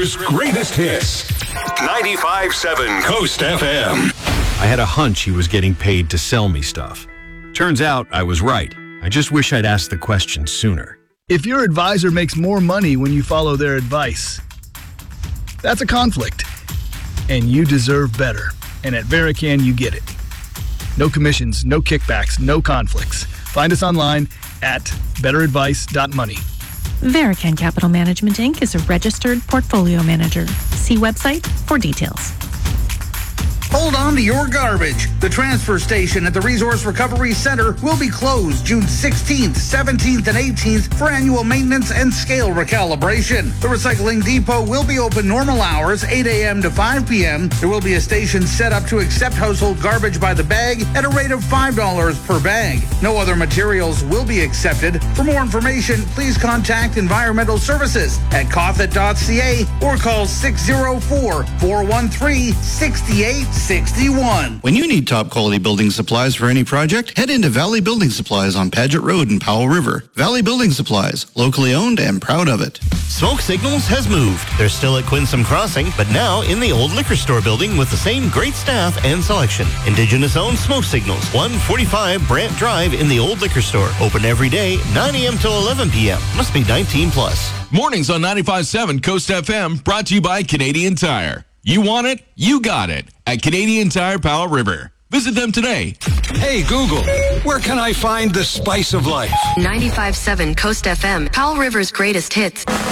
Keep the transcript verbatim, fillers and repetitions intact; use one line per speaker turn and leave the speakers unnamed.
River's greatest hits. ninety-five point seven Coast F M.
I had a hunch he was getting paid to sell me stuff. Turns out I was right. I just wish I'd asked the question sooner.
If your advisor makes more money when you follow their advice, that's a conflict. And you deserve better. And at Verican, you get it. No commissions, no kickbacks, no conflicts. Find us online at better advice dot money.
Verican Capital Management, Incorporated is a registered portfolio manager. See website for details.
Hold on to your garbage. The transfer station at the Resource Recovery Center will be closed June sixteenth, seventeenth, and eighteenth for annual maintenance and scale recalibration. The recycling depot will be open normal hours, eight a.m. to five p.m. There will be a station set up to accept household garbage by the bag at a rate of five dollars per bag. No other materials will be accepted. For more information, please contact Environmental Services at coffit dot c a or call six oh four, four one three, six eight six one.
When you need top quality building supplies for any project, head into Valley Building Supplies on Paget Road in Powell River. Valley Building Supplies, locally owned and proud of it.
Smoke Signals has moved. They're still at Quinsam Crossing, but now in the old liquor store building with the same great staff and selection. Indigenous owned Smoke Signals, one forty-five Brant Drive in the old liquor store. Open every day, nine a.m. till eleven p.m. Must be nineteen plus.
Mornings on ninety-five point seven Coast F M, brought to you by Canadian Tire. You want it, you got it at Canadian Tire Powell River. Visit them today.
Hey, Google, where can I find the spice of life?
ninety-five point seven Coast F M, Powell River's greatest hits.